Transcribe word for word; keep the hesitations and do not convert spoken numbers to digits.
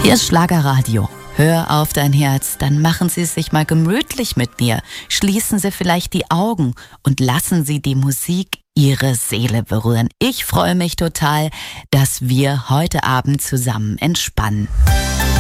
Hier ist Schlagerradio. Hör auf dein Herz, dann machen Sie es sich mal gemütlich mit mir. Schließen Sie vielleicht die Augen und lassen Sie die Musik Ihre Seele berühren. Ich freue mich total, dass wir heute Abend zusammen entspannen.